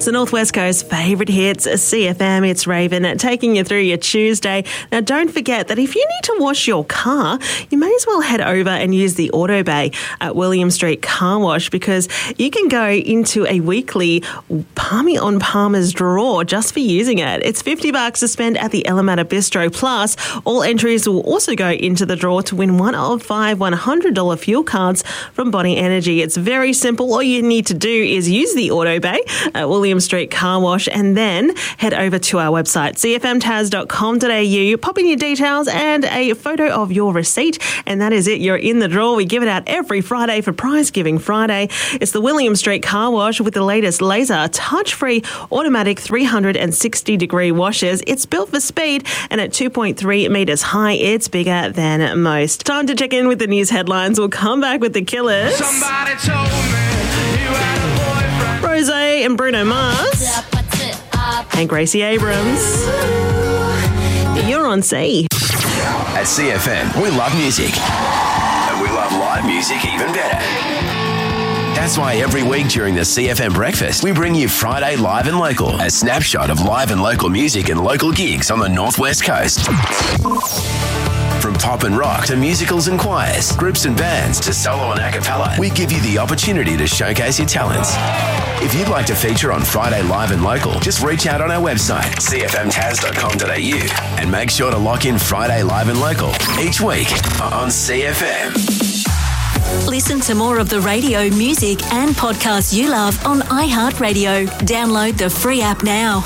the Northwest Coast's favourite hits, CFM, it's Raven, taking you through your Tuesday. Now, don't forget that if you need to wash your car, you may as well head over and use the Auto Bay at William Street Car Wash, because you can go into a weekly Palmy on Palmer's draw just for using it. It's $50 to spend at the Elamata Bistro. Plus, all entries will also go into the draw to win one of 5 $100 fuel cards from Bonnie Energy. It's very simple. All you need to do is use the Auto Bay at William Street Car Wash and then head over to our website, cfmtas.com.au, pop in your details and a photo of your receipt, and that is it. You're in the draw. We give it out every Friday for Prize Giving Friday. It's the William Street Car Wash with the latest laser, touch-free, automatic 360-degree washes. It's built for speed, and at 2.3 metres high, it's bigger than most. Time to check in with the news headlines. We'll come back with the Killers. Somebody told me you had a boyfriend. Rosé and Bruno Mars. And Gracie Abrams. You're on C. At CFM, we love music. And we love live music even better. That's why every week during the CFM Breakfast, we bring you Friday Live and Local, a snapshot of live and local music and local gigs on the Northwest Coast. From pop and rock to musicals and choirs, groups and bands to solo and a cappella, we give you the opportunity to showcase your talents. If you'd like to feature on Friday Live and Local, just reach out on our website, cfmtas.com.au, and make sure to lock in Friday Live and Local each week on CFM. Listen to more of the radio, music and podcasts you love on iHeartRadio. Download the free app now.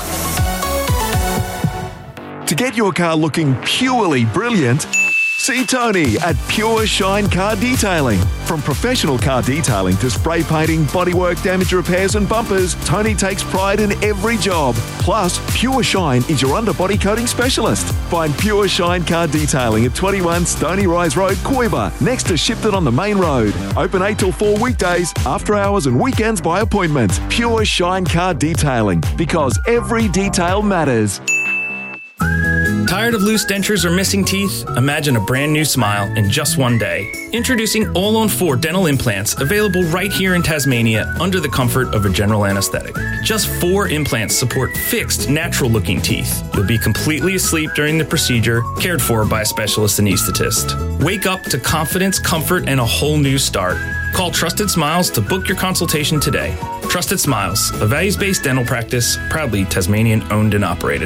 To get your car looking purely brilliant, see Tony at Pure Shine Car Detailing. From professional car detailing to spray painting, bodywork, damage repairs and bumpers, Tony takes pride in every job. Plus, Pure Shine is your underbody coating specialist. Find Pure Shine Car Detailing at 21 Stony Rise Road, Coiba, next to Shipton on the main road. Open 8 till 4 weekdays, after hours and weekends by appointment. Pure Shine Car Detailing, because every detail matters. Tired of loose dentures or missing teeth? Imagine a brand new smile in just one day. Introducing All-on-4 dental implants, available right here in Tasmania under the comfort of a general anesthetic. Just 4 implants support fixed, natural-looking teeth. You'll be completely asleep during the procedure, cared for by a specialist anaesthetist. Wake up to confidence, comfort, and a whole new start. Call Trusted Smiles to book your consultation today. Trusted Smiles, a values-based dental practice, proudly Tasmanian-owned and operated.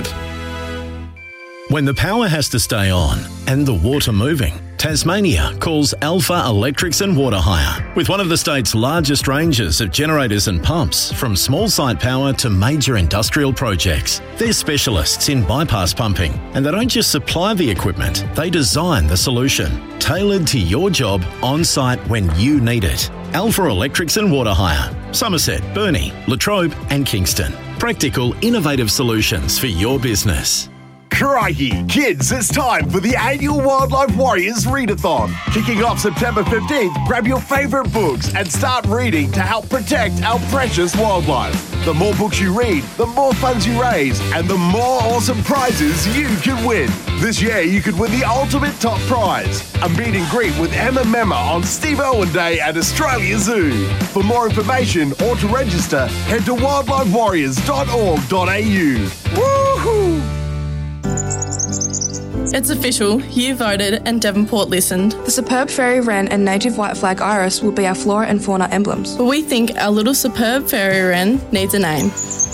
When the power has to stay on and the water moving, Tasmania calls Alpha Electrics and Water Hire. With one of the state's largest ranges of generators and pumps, from small site power to major industrial projects. They're specialists in bypass pumping, and they don't just supply the equipment, they design the solution, tailored to your job on site when you need it. Alpha Electrics and Water Hire. Somerset, Burnie, Latrobe and Kingston. Practical, innovative solutions for your business. Crikey, kids, it's time for the annual Wildlife Warriors Readathon. Kicking off September 15th, grab your favourite books and start reading to help protect our precious wildlife. The more books you read, the more funds you raise, and the more awesome prizes you can win. This year, you could win the ultimate top prize, a meet and greet with Emma Memma on Steve Irwin Day at Australia Zoo. For more information or to register, head to wildlifewarriors.org.au. Woohoo! It's official, you voted and Devonport listened. The superb fairy wren and native white flag iris will be our flora and fauna emblems. But we think our little superb fairy wren needs a name.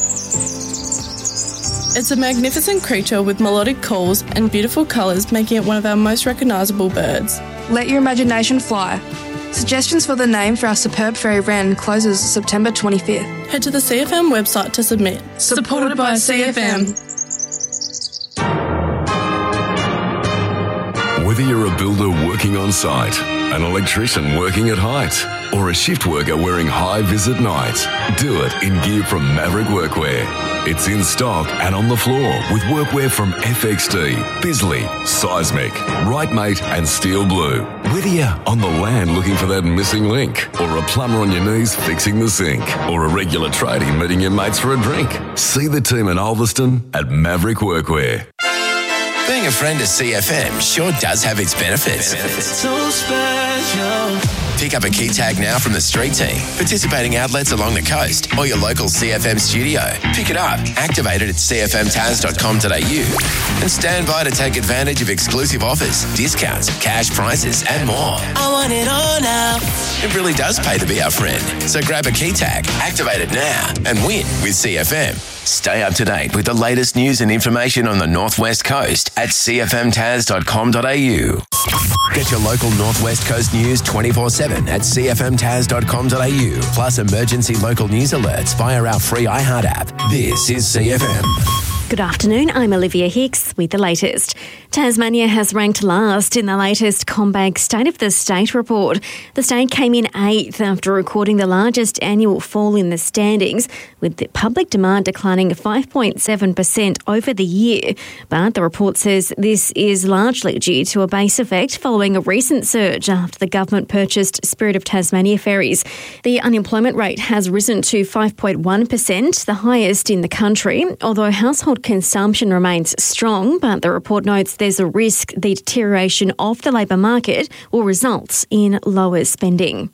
It's a magnificent creature with melodic calls and beautiful colours, making it one of our most recognisable birds. Let your imagination fly. Suggestions for the name for our superb fairy wren closes September 25th. Head to the CFM website to submit. Supported by CFM. Whether you're a builder working on site, an electrician working at height, or a shift worker wearing high-vis at night, do it in gear from Maverick Workwear. It's in stock and on the floor with workwear from FXD, Bisley, Seismic, Rightmate and Steel Blue. Whether you're on the land looking for that missing link, or a plumber on your knees fixing the sink, or a regular tradie meeting your mates for a drink, see the team in Ulverston at Maverick Workwear. Being Being a friend of CFM sure does have its benefits. So special. Pick up a key tag now from the street team, participating outlets along the coast, or your local CFM studio. Pick it up, activate it at cfmtaz.com.au, and stand by to take advantage of exclusive offers, discounts, cash prices, and more. I want it all now. It really does pay to be our friend. So grab a key tag, activate it now, and win with CFM. Stay up to date with the latest news and information on the Northwest Coast at cfmtaz.com.au. Get your local Northwest Coast news 24/7 at cfmtaz.com.au, plus emergency local news alerts via our free iHeart app. This is CFM. Good afternoon, I'm Olivia Hicks with the latest. Tasmania has ranked last in the latest CommBank State of the State report. The state came in 8th after recording the largest annual fall in the standings, with the public demand declining 5.7% over the year. But the report says this is largely due to a base effect following a recent surge after the government purchased Spirit of Tasmania ferries. The unemployment rate has risen to 5.1%, the highest in the country, although household consumption remains strong, but the report notes there's a risk the deterioration of the labour market will result in lower spending.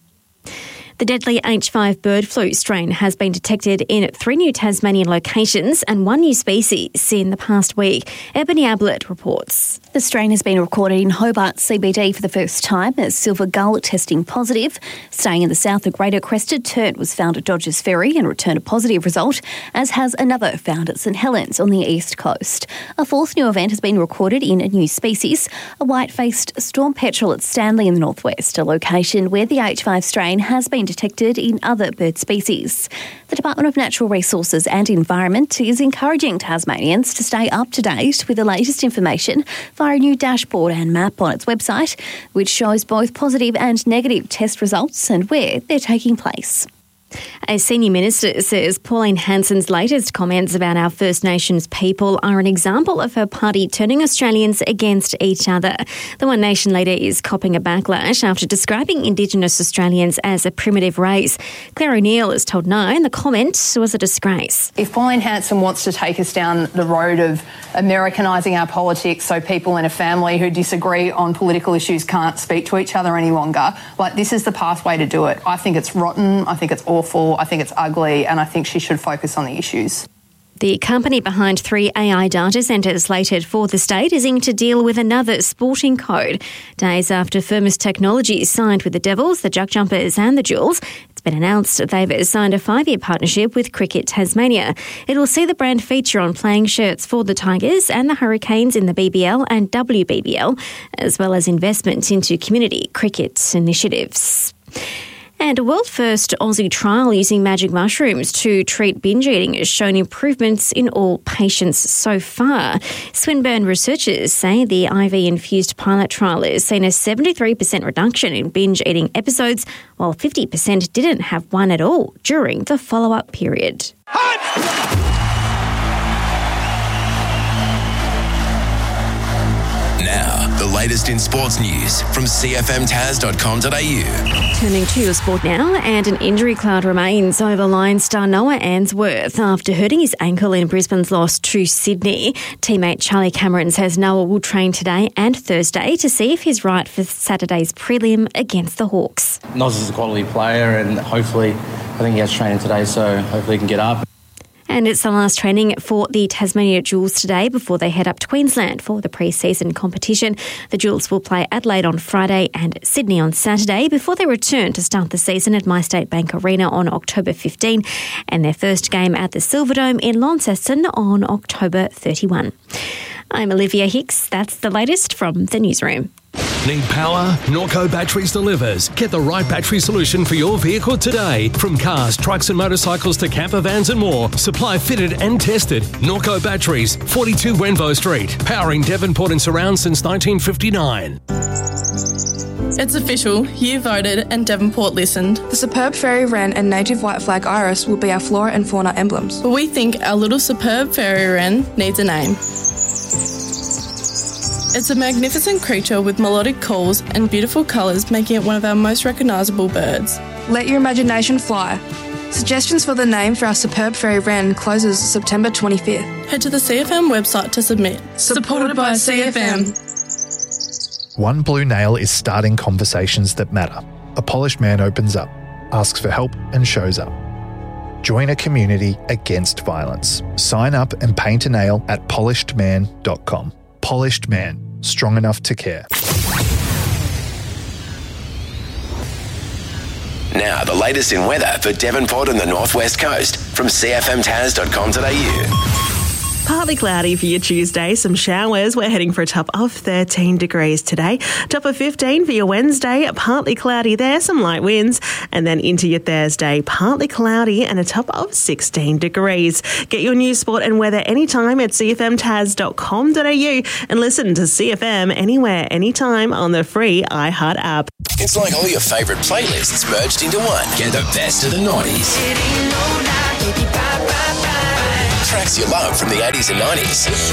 The deadly H5 bird flu strain has been detected in 3 new Tasmanian locations and 1 new species in the past week. Ebony Ablett reports. The strain has been recorded in Hobart CBD for the first time as silver gull testing positive. Staying in the south, a greater crested tern was found at Dodgers Ferry and returned a positive result, as has another found at St Helens on the east coast. A 4th new event has been recorded in a new species, a white-faced storm petrel at Stanley in the northwest, a location where the H5 strain has been detected in other bird species. The Department of Natural Resources and Environment is encouraging Tasmanians to stay up to date with the latest information via a new dashboard and map on its website, which shows both positive and negative test results and where they're taking place. A senior minister says Pauline Hanson's latest comments about our First Nations people are an example of her party turning Australians against each other. The One Nation leader is copping a backlash after describing Indigenous Australians as a primitive race. Claire O'Neill has told Nine the comment was a disgrace. If Pauline Hanson wants to take us down the road of Americanising our politics so people in a family who disagree on political issues can't speak to each other any longer, this is the pathway to do it. I think it's rotten, I think it's awful, I think it's ugly, and I think she should focus on the issues. The company behind 3 AI data centres slated for the state is in to deal with another sporting code. Days after Firmus Technologies signed with the Devils, the Juck Jumpers and the Jewels, it's been announced they've signed a 5-year partnership with Cricket Tasmania. It will see the brand feature on playing shirts for the Tigers and the Hurricanes in the BBL and WBBL, as well as investment into community cricket initiatives. And a world-first Aussie trial using magic mushrooms to treat binge eating has shown improvements in all patients so far. Swinburne researchers say the IV-infused pilot trial has seen a 73% reduction in binge eating episodes, while 50% didn't have one at all during the follow-up period. Now, the latest in sports news from cfmtaz.com.au. Turning to your sport now, and an injury cloud remains over Lions star Noah Answorth after hurting his ankle in Brisbane's loss to Sydney. Teammate Charlie Cameron says Noah will train today and Thursday to see if he's right for Saturday's prelim against the Hawks. Noz is a quality player, and hopefully, I think he has training today, so hopefully he can get up. And it's the last training for the Tasmania Jewels today before they head up to Queensland for the pre-season competition. The Jewels will play Adelaide on Friday and Sydney on Saturday before they return to start the season at MyState Bank Arena on October 15 and their first game at the Silverdome in Launceston on October 31. I'm Olivia Hicks. That's the latest from the newsroom. Need power? Norco Batteries delivers. Get the right battery solution for your vehicle today. From cars, trucks and motorcycles to camper vans and more. Supply fitted and tested. Norco Batteries, 42 Wenvo Street. Powering Devonport and surround since 1959. It's official. You voted and Devonport listened. The superb fairy wren and native white flag iris will be our flora and fauna emblems. But we think our little superb fairy wren needs a name. It's a magnificent creature with melodic calls and beautiful colours, making it one of our most recognisable birds. Let your imagination fly. Suggestions for the name for our superb fairy wren closes September 25th. Head to the CFM website to submit. Supported by CFM. One Blue Nail is starting conversations that matter. a polished man opens up, asks for help and shows up. Join a community against violence. Sign up and paint a nail at polishedman.com. Polished Man, strong enough to care. Now, the latest in weather for Devonport and the Northwest Coast from cfmtas.com.au. Partly cloudy for your Tuesday, some showers. We're heading for a top of 13 degrees today. Top of 15 for your Wednesday, partly cloudy there, some light winds. And then into your Thursday, partly cloudy and a top of 16 degrees. Get your news, sport and weather anytime at cfmtas.com.au and listen to CFM anywhere, anytime on the free iHeart app. It's like all your favourite playlists merged into one. Get the best of the 90s. Tracks you love from the 80s and 90s.